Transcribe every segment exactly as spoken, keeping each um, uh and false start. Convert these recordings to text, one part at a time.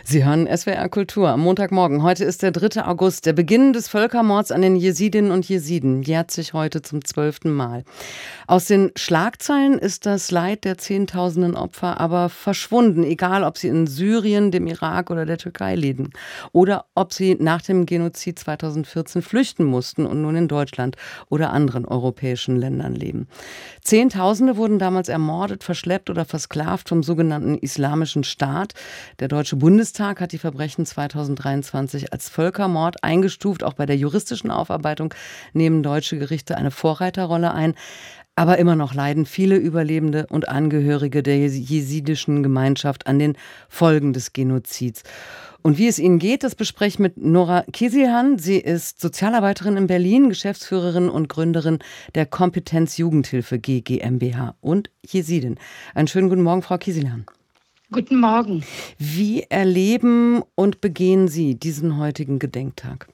Sie hören S W R Kultur am Montagmorgen. Heute ist der dritte August. Der Beginn des Völkermords an den Jesidinnen und Jesiden jährt sich heute zum zwölften Mal. Aus den Schlagzeilen ist das Leid der Zehntausenden Opfer aber verschwunden, egal ob sie in Syrien, dem Irak oder der Türkei leben oder ob sie nach dem Genozid zweitausendvierzehn flüchten mussten und nun in Deutschland oder anderen europäischen Ländern leben. Zehntausende wurden damals ermordet, verschleppt oder versklavt vom sogenannten Islamischen Staat. Der Deutsche Bundestag hat die Verbrechen zweitausenddreiundzwanzig als Völkermord eingestuft. Auch bei der juristischen Aufarbeitung nehmen deutsche Gerichte eine Vorreiterrolle ein. Aber immer noch leiden viele Überlebende und Angehörige der jesidischen Gemeinschaft an den Folgen des Genozids. Und wie es ihnen geht, das bespreche ich mit Nora Kesihan. Sie ist Sozialarbeiterin in Berlin, Geschäftsführerin und Gründerin der Kompetenz Jugendhilfe G GmbH und Jesidin. Einen schönen guten Morgen, Frau Kesihan. Guten Morgen. Wie erleben und begehen Sie diesen heutigen Gedenktag?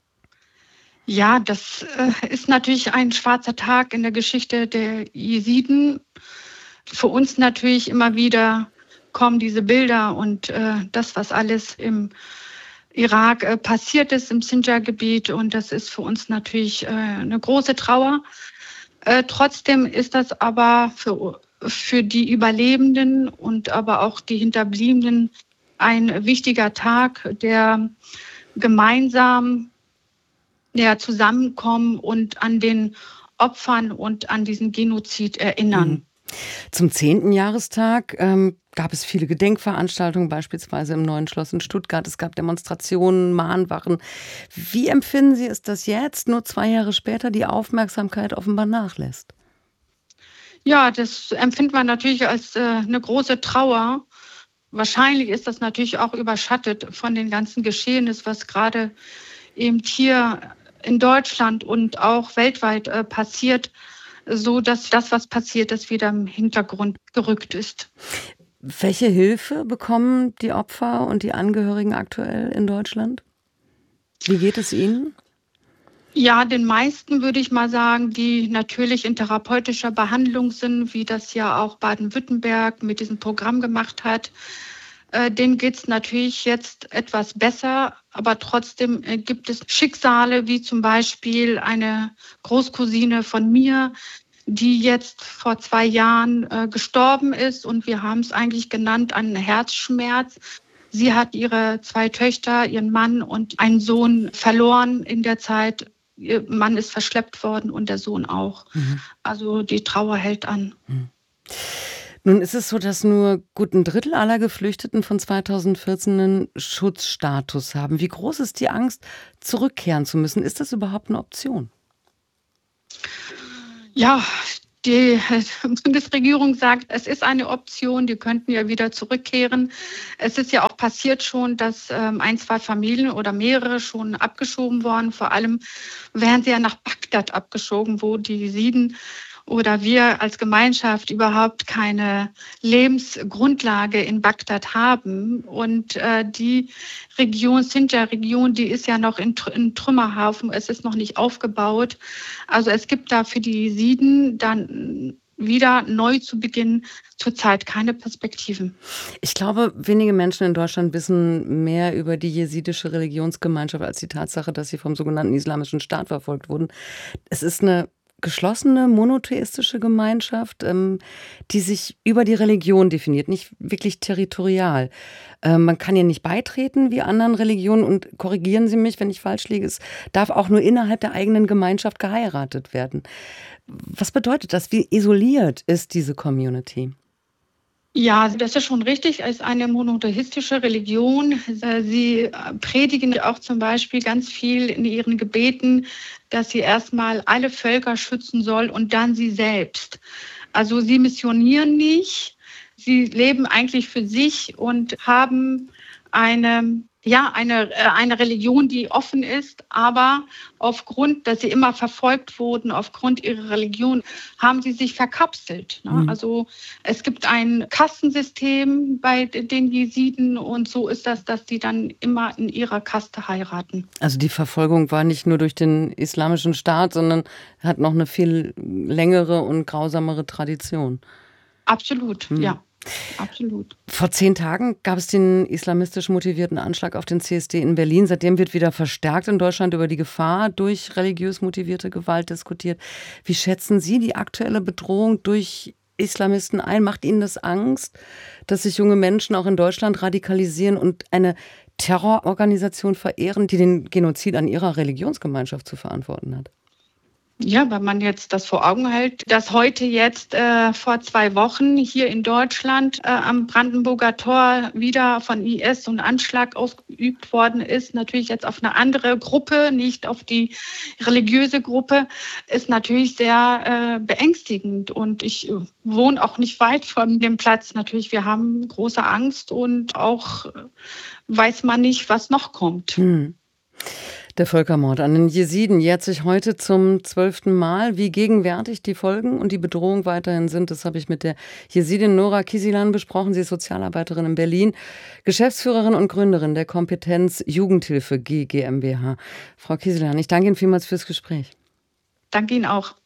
Ja, das äh, ist natürlich ein schwarzer Tag in der Geschichte der Jesiden. Für uns natürlich immer wieder kommen diese Bilder und äh, das, was alles im Irak äh, passiert ist, im Sinjar-Gebiet. Und das ist für uns natürlich äh, eine große Trauer. Äh, trotzdem ist das aber für, für die Überlebenden und aber auch die Hinterbliebenen ein wichtiger Tag, der gemeinsam ja, zusammenkommen und an den Opfern und an diesen Genozid erinnern. Mhm. Zum zehnten Jahrestag ähm, gab es viele Gedenkveranstaltungen, beispielsweise im Neuen Schloss in Stuttgart. Es gab Demonstrationen, Mahnwachen. Wie empfinden Sie es, dass jetzt, nur zwei Jahre später, die Aufmerksamkeit offenbar nachlässt? Ja, das empfindet man natürlich als äh, eine große Trauer. Wahrscheinlich ist das natürlich auch überschattet von den ganzen Geschehnissen, was gerade eben hier in Deutschland und auch weltweit äh, passiert, so dass das, was passiert ist, wieder im Hintergrund gerückt ist. Welche Hilfe bekommen die Opfer und die Angehörigen aktuell in Deutschland? Wie geht es ihnen? Ja, den meisten würde ich mal sagen, die natürlich in therapeutischer Behandlung sind, wie das ja auch Baden-Württemberg mit diesem Programm gemacht hat. Denen geht es natürlich jetzt etwas besser, aber trotzdem gibt es Schicksale, wie zum Beispiel eine Großcousine von mir, die jetzt vor zwei Jahren äh, gestorben ist. Und wir haben es eigentlich genannt, einen Herzschmerz. Sie hat ihre zwei Töchter, ihren Mann und einen Sohn verloren in der Zeit. Ihr Mann ist verschleppt worden und der Sohn auch. Mhm. Also die Trauer hält an. Mhm. Nun ist es so, dass nur gut ein Drittel aller Geflüchteten von zweitausendvierzehn einen Schutzstatus haben. Wie groß ist die Angst, zurückkehren zu müssen? Ist das überhaupt eine Option? Ja, die Bundesregierung sagt, es ist eine Option, die könnten ja wieder zurückkehren. Es ist ja auch passiert schon, dass ähm, ein, zwei Familien oder mehrere schon abgeschoben worden. Vor allem wären sie ja nach Bagdad abgeschoben, wo die Jesiden oder wir als Gemeinschaft überhaupt keine Lebensgrundlage in Bagdad haben. Und äh, die Region, Sinjar-Region, die ist ja noch in, in Trümmerhaufen, es ist noch nicht aufgebaut. Also es gibt da für die Jesiden dann wieder neu zu beginnen, zurzeit keine Perspektiven. Ich glaube, wenige Menschen in Deutschland wissen mehr über die jesidische Religionsgemeinschaft als die Tatsache, dass sie vom sogenannten Islamischen Staat verfolgt wurden. Es ist eine geschlossene, monotheistische Gemeinschaft, ähm, die sich über die Religion definiert, nicht wirklich territorial. Ähm, man kann ihr nicht beitreten wie anderen Religionen und korrigieren Sie mich, wenn ich falsch liege, es darf auch nur innerhalb der eigenen Gemeinschaft geheiratet werden. Was bedeutet das? Wie isoliert ist diese Community? Ja, das ist schon richtig. Es ist eine monotheistische Religion. Sie predigen auch zum Beispiel ganz viel in ihren Gebeten, dass sie erstmal alle Völker schützen soll und dann sie selbst. Also sie missionieren nicht. Sie leben eigentlich für sich und haben eine Ja, eine, eine Religion, die offen ist, aber aufgrund, dass sie immer verfolgt wurden, aufgrund ihrer Religion, haben sie sich verkapselt. Ne? Mhm. Also es gibt ein Kastensystem bei den Jesiden und so ist das, dass die dann immer in ihrer Kaste heiraten. Also die Verfolgung war nicht nur durch den Islamischen Staat, sondern hat noch eine viel längere und grausamere Tradition. Absolut, mhm. ja. Absolut. Vor zehn Tagen gab es den islamistisch motivierten Anschlag auf den C S D in Berlin. Seitdem wird wieder verstärkt in Deutschland über die Gefahr durch religiös motivierte Gewalt diskutiert. Wie schätzen Sie die aktuelle Bedrohung durch Islamisten ein? Macht Ihnen das Angst, dass sich junge Menschen auch in Deutschland radikalisieren und eine Terrororganisation verehren, die den Genozid an ihrer Religionsgemeinschaft zu verantworten hat? Ja, wenn man jetzt das vor Augen hält, dass heute jetzt äh, vor zwei Wochen hier in Deutschland äh, am Brandenburger Tor wieder von I S so ein Anschlag ausgeübt worden ist, natürlich jetzt auf eine andere Gruppe, nicht auf die religiöse Gruppe, ist natürlich sehr äh, beängstigend. Und ich äh, wohne auch nicht weit von dem Platz. Natürlich, wir haben große Angst und auch äh, weiß man nicht, was noch kommt. Hm. Der Völkermord an den Jesiden jährt sich heute zum zwölften Mal. Wie gegenwärtig die Folgen und die Bedrohung weiterhin sind, das habe ich mit der Jesidin Nora Kisilan besprochen. Sie ist Sozialarbeiterin in Berlin, Geschäftsführerin und Gründerin der Kompetenz Jugendhilfe G GmbH. Frau Kisilan, ich danke Ihnen vielmals fürs Gespräch. Danke Ihnen auch.